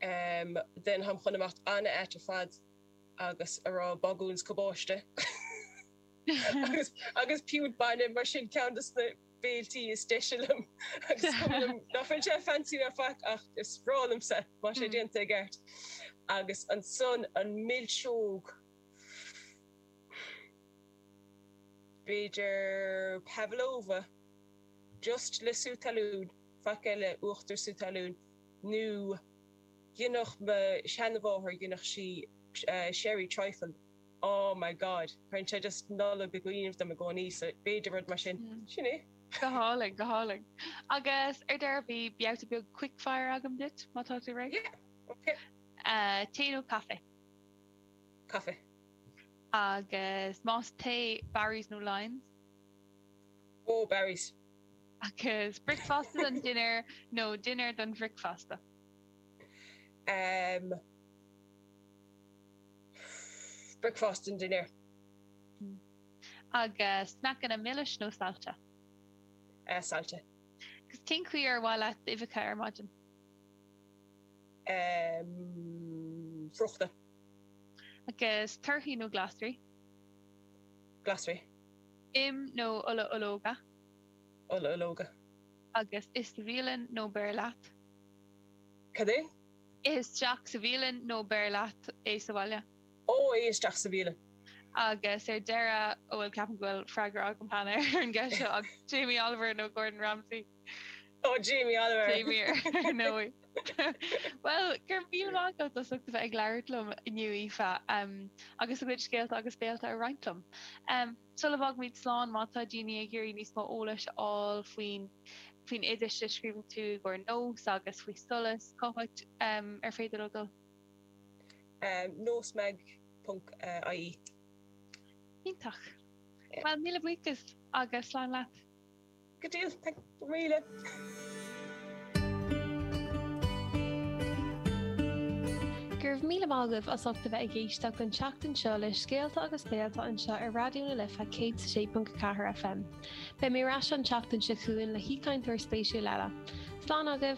den ham chunamacht anna eite fad agus ará bagúns cobáiste. agus piúd baine mar sin countdas na BLT is deisiilm. agus na fan sé fancy na fach ach is rálam sa mar sé dinta gert. Agus an son an milseog Beidir Pavlova just le sútalún faceile uachtar sútalún nu ginach me Shanavóhar ginach si Sherry Trifle. Oh my god, French I just nolla beguin of them a go nísa Beidir rud mar sin. Sinné? Goháling. Agus there be out to be quick fire agam dit, mátá tú right? Yeah, okay. Té nó café? Café. Agus más té berries no lines? Oh, berries. Agus breakfast and dinner, no dinner than breakfast. Breakfast and dinner. Agus snack and a millish no salta. Salta. Cos cin cuiar while at Ivica ar maidin? Fruchta. Agus turkey no glasry? Glasry. No ulla ulloga? Ulla ulloga. Agus is Savílan no berlat? Cadé? Is Jack Savílan no berlat Savalja? Oh, is Jack Savílan. Agus dera bhfuil ceapan ghfuil freigar agam panna an gceise ag Jamie Oliver no Gordon Ramsay. Oh, Jamie Oliver. Jamie, no. Well, gur bhíon agad a sucht bheith ag leirlumm inniu ifa agus a bit scéalt agus béalta a reintlum. Sulla bhag míid slán mátá daoine ag iúí níos mó ólas all faoin idir de scríbn tú gur nós agus faoi solas cóhaid ar féidir a go? Nósmeg.ie. Ítach. Well, míle buchas agus slán leat. Good deal, thank you really. Gurh míle mágah as ochta bheith géisteach an teachtain seo le scéalta agus béalta anseo ar radioúna lifa 106.4 FM. Be mé ras an teachtain se chuin le hícaintúir spéisiú leile. Slán agah